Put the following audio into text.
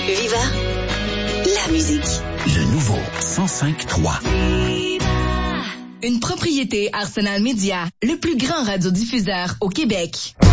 Viva, la musique. Le nouveau 105.3. Une propriété Arsenal Média, le plus grand radiodiffuseur au Québec.